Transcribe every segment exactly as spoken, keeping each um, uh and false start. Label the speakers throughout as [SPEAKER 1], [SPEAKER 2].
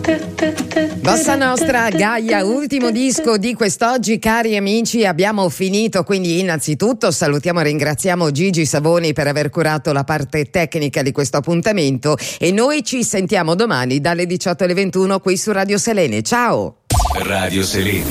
[SPEAKER 1] Bossa Nostra, Gaia, ultimo disco di quest'oggi, cari amici, abbiamo finito, quindi innanzitutto salutiamo e ringraziamo Gigi Savoni per aver curato la parte tecnica di questo appuntamento e noi ci sentiamo domani dalle diciotto alle ventuno qui su Radio Selene. Ciao!
[SPEAKER 2] Radio Selene.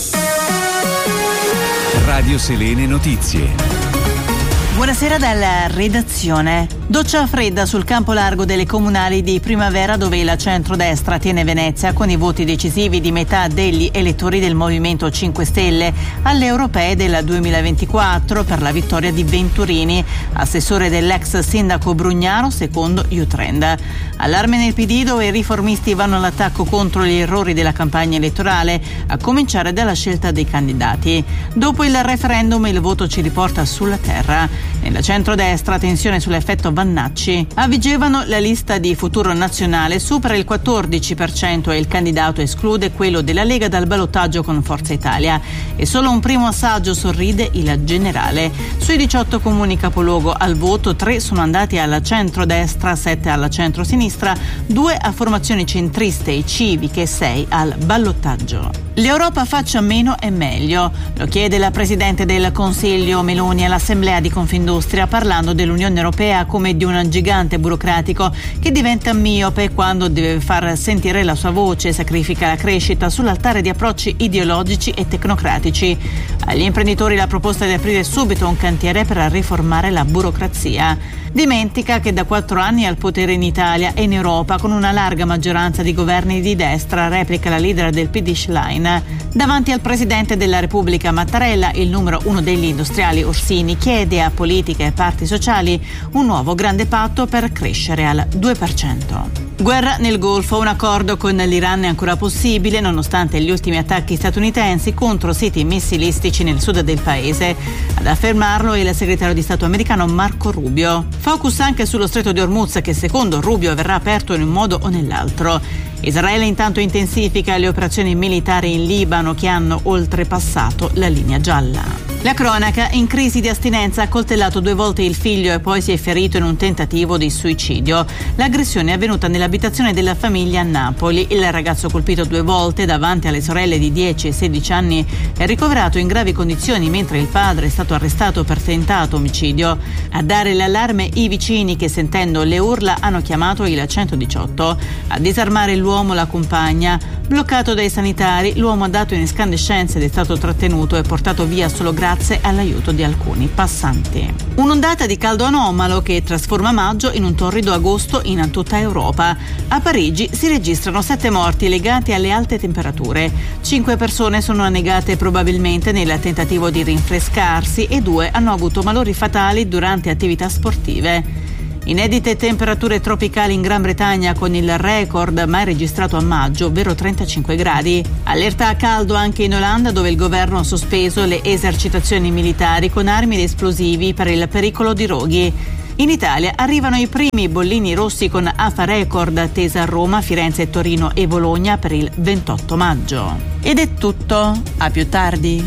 [SPEAKER 2] Radio Selene Notizie.
[SPEAKER 3] Buonasera dalla redazione. Doccia fredda sul campo largo delle comunali di primavera, dove il centrodestra tiene Venezia con i voti decisivi di metà degli elettori del Movimento cinque Stelle alle europee del duemilaventiquattro per la vittoria di Venturini, assessore dell'ex sindaco Brugnaro, secondo Youtrend. Allarme nel P D, dove i riformisti vanno all'attacco contro gli errori della campagna elettorale, a cominciare dalla scelta dei candidati. Dopo il referendum il voto ci riporta sulla terra. Nella centrodestra tensione sull'effetto Vannacci. A Vigevano la lista di Futuro Nazionale supera il quattordici per cento e il candidato esclude quello della Lega dal ballottaggio con Forza Italia. E solo un primo assaggio, sorride il generale. Sui diciotto comuni capoluogo al voto, tre sono andati alla centrodestra, sette alla centrosinistra, due a formazioni centriste e civiche, sei al ballottaggio. L'Europa faccia meno e meglio, lo chiede la Presidente del Consiglio Meloni all'Assemblea di Confindustria, parlando dell'Unione Europea come di un gigante burocratico che diventa miope quando deve far sentire la sua voce e sacrifica la crescita sull'altare di approcci ideologici e tecnocratici. Agli imprenditori la proposta di aprire subito un cantiere per riformare la burocrazia. Dimentica che da quattro anni è al potere in Italia e in Europa con una larga maggioranza di governi di destra, replica la leader del P D Schlein. Davanti al Presidente della Repubblica Mattarella, il numero uno degli industriali Orsini chiede a politica e parti sociali un nuovo grande patto per crescere al due per cento. Guerra nel Golfo, un accordo con l'Iran è ancora possibile nonostante gli ultimi attacchi statunitensi contro siti missilistici nel sud del paese. Ad affermarlo è il segretario di Stato americano Marco Rubio. Focus anche sullo stretto di Hormuz, che secondo Rubio verrà aperto in un modo o nell'altro. Israele intanto intensifica le operazioni militari in Libano che hanno oltrepassato la linea gialla. La cronaca: in crisi di astinenza, ha coltellato due volte il figlio e poi si è ferito in un tentativo di suicidio. L'aggressione è avvenuta nell'abitazione della famiglia a Napoli. Il ragazzo, colpito due volte davanti alle sorelle di dieci e sedici anni, è ricoverato in gravi condizioni, mentre il padre è stato arrestato per tentato omicidio. A dare l'allarme i vicini che, sentendo le urla, hanno chiamato il centodiciotto. A disarmare l'uomo la compagna. Bloccato dai sanitari, l'uomo ha dato in escandescenza ed è stato trattenuto e portato via solo grazie all'aiuto di alcuni passanti. Un'ondata di caldo anomalo che trasforma maggio in un torrido agosto in tutta Europa. A Parigi si registrano sette morti legati alle alte temperature. Cinque persone sono annegate probabilmente nel tentativo di rinfrescarsi e due hanno avuto malori fatali durante attività sportive. Inedite temperature tropicali in Gran Bretagna, con il record mai registrato a maggio, ovvero trentacinque gradi. Allerta a caldo anche in Olanda, dove il governo ha sospeso le esercitazioni militari con armi ed esplosivi per il pericolo di roghi. In Italia arrivano i primi bollini rossi con A F A record attesa a Roma, Firenze, Torino e Bologna per il ventotto maggio. Ed è tutto, a più tardi.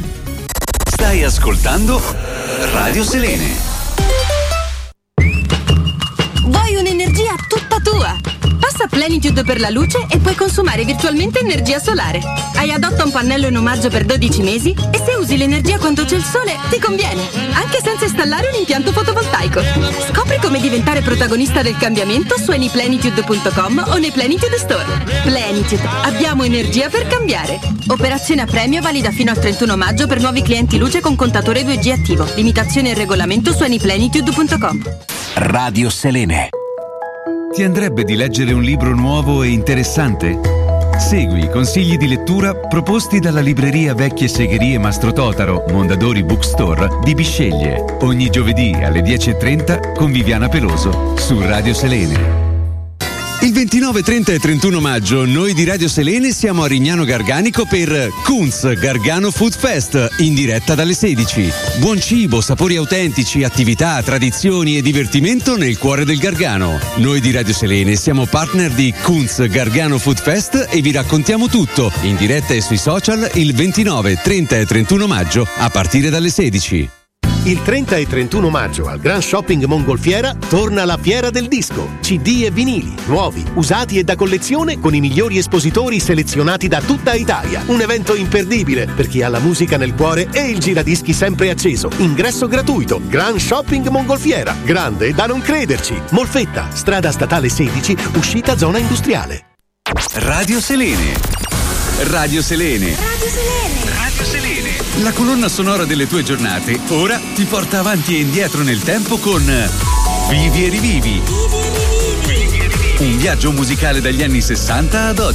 [SPEAKER 2] Stai ascoltando Radio Selene.
[SPEAKER 4] Vuoi un'energia tutta tua? Passa Plenitude per la luce e puoi consumare virtualmente energia solare. Hai adotta un pannello in omaggio per dodici mesi e se usi l'energia quando c'è il sole ti conviene, anche senza installare un impianto fotovoltaico. Scopri come diventare protagonista del cambiamento su anyplenitude punto com o nei Plenitude Store. Plenitude, abbiamo energia per cambiare. Operazione a premio valida fino al trentuno maggio per nuovi clienti luce con contatore due G attivo. Limitazioni e regolamento su anyplenitude punto com.
[SPEAKER 2] Radio Selene. Ti andrebbe di leggere un libro nuovo e interessante? Segui i consigli di lettura proposti dalla libreria Vecchie Segherie Mastro Totaro, Mondadori Bookstore di Bisceglie. Ogni giovedì alle dieci e trenta con Viviana Peloso su Radio Selene. Il ventinove, trenta e trentuno maggio noi di Radio Selene siamo a Rignano Garganico per Kunz Gargano Food Fest, in diretta dalle sedici. Buon cibo, sapori autentici, attività, tradizioni e divertimento nel cuore del Gargano. Noi di Radio Selene siamo partner di Kunz Gargano Food Fest e vi raccontiamo tutto in diretta e sui social il ventinove, trenta e trentuno maggio a partire dalle sedici.
[SPEAKER 5] Il trenta e trentuno maggio al Grand Shopping Mongolfiera torna la Fiera del Disco. C D e vinili, nuovi, usati e da collezione con i migliori espositori selezionati da tutta Italia. Un evento imperdibile per chi ha la musica nel cuore e il giradischi sempre acceso. Ingresso gratuito. Grand Shopping Mongolfiera. Grande da non crederci. Molfetta, strada statale sedici, uscita zona industriale.
[SPEAKER 2] Radio Selene. Radio Selene.
[SPEAKER 6] Radio Selene.
[SPEAKER 2] Radio Selene. La colonna sonora delle tue giornate ora ti porta avanti e indietro nel tempo con Vivi e rivivi.
[SPEAKER 6] Vivi e rivivi.
[SPEAKER 2] Un viaggio musicale dagli anni sessanta ad oggi.